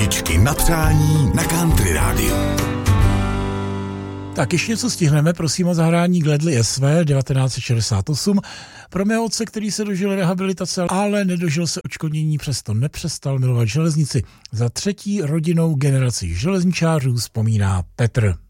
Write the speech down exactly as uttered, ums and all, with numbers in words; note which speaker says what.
Speaker 1: Písničky na přání na Country rádiu.
Speaker 2: Tak ještě něco stihneme, prosím o zahrání Gledley S V devatenáct set šedesát osm. Pro mého otce, který se dožil rehabilitace, ale nedožil se odškodnění, přesto nepřestal milovat železnici. Za třetí rodinou generaci železničářů vzpomíná Petr.